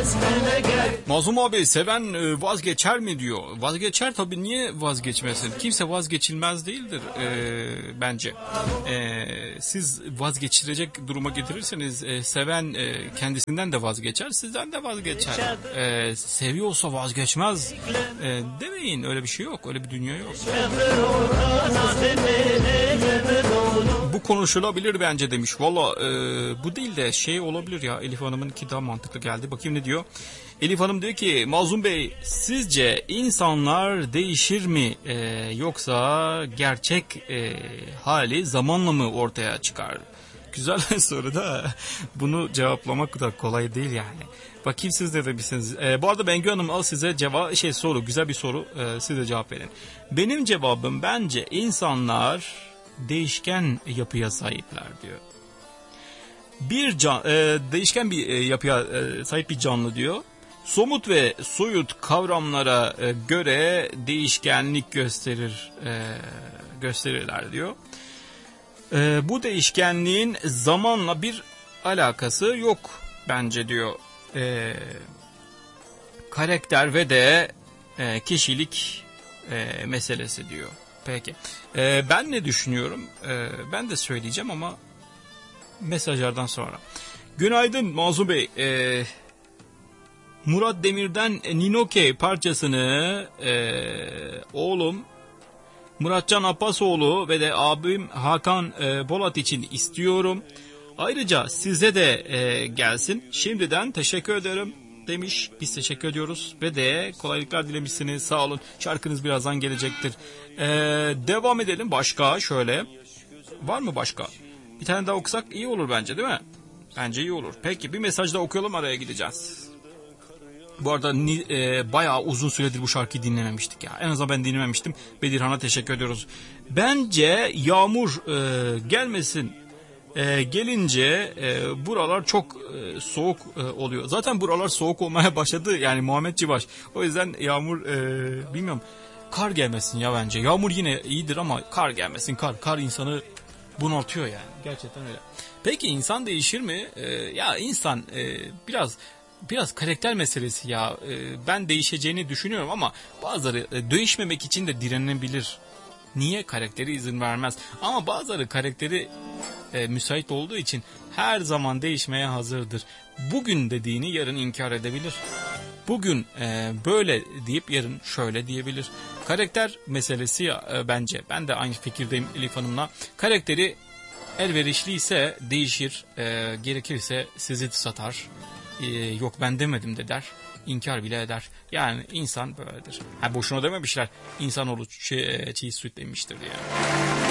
Mazlum abi seven vazgeçer mi diyor. Vazgeçer tabii, niye vazgeçmesin? Kimse vazgeçilmez değildir bence. Siz vazgeçirecek duruma getirirseniz seven kendisinden de vazgeçer, sizden de vazgeçer. Seviyorsa vazgeçmez demeyin, öyle bir şey yok, öyle bir dünya yok. Bu konuşulabilir bence demiş. Valla bu değil de şey olabilir ya, Elif Hanım'ınki daha mantıklı geldi. Bakayım ne diyor. Elif Hanım diyor ki Mazlum Bey, sizce insanlar değişir mi yoksa gerçek hali zamanla mı ortaya çıkar? Güzel bir soru da bunu cevaplamak da kolay değil yani. Bakayım siz de misiniz? Bu arada Bengü Hanım al size soru, güzel bir soru, siz de cevap verin. Benim cevabım, bence insanlar değişken yapıya sahipler diyor. Değişken bir yapıya sahip bir canlı diyor. Somut ve soyut kavramlara göre değişkenlik gösterirler diyor. Bu değişkenliğin zamanla bir alakası yok bence diyor. Karakter ve de kişilik meselesi diyor. Peki. Ben ne düşünüyorum? Ben de söyleyeceğim ama mesajlardan sonra. Günaydın Mazlum Bey. Murat Demir'den Ninoke parçasını oğlum Muratcan Appasoğlu ve de abim Hakan Bolat için istiyorum. Ayrıca size de gelsin. Şimdiden teşekkür ederim demiş. Biz teşekkür ediyoruz ve de kolaylıklar dilemişsiniz. Sağ olun. Şarkınız birazdan gelecektir. Devam edelim. Başka şöyle. Var mı başka? Bir tane daha okusak iyi olur bence, değil mi? Bence iyi olur. Peki bir mesaj daha okuyalım, araya gideceğiz. Bu arada bayağı uzun süredir bu şarkıyı dinlememiştik ya. En azından ben dinlememiştim. Bedirhan'a teşekkür ediyoruz. Bence yağmur gelmesin. Gelince buralar çok soğuk oluyor. Zaten buralar soğuk olmaya başladı. Yani Muhammed Civaş. O yüzden yağmur bilmiyorum. Kar gelmesin ya bence. Yağmur yine iyidir ama kar gelmesin. Kar insanı bunaltıyor yani. Gerçekten öyle. Peki insan değişir mi? Ya insan biraz karakter meselesi ya. Ben değişeceğini düşünüyorum ama bazıları değişmemek için de direnebilir. Niye? Karakteri izin vermez. Ama bazıları karakteri müsait olduğu için her zaman değişmeye hazırdır. Bugün dediğini yarın inkar edebilir. Bugün böyle deyip yarın şöyle diyebilir. Karakter meselesi ya bence. Ben de aynı fikirdeyim Elif Hanım'la. Karakteri elverişliyse değişir. Gerekirse sizi satar. Yok ben demedim de der. İnkar bile eder. Yani insan böyledir. Boşuna dememişler. İnsanoğlu çiğ süt demiştir diye.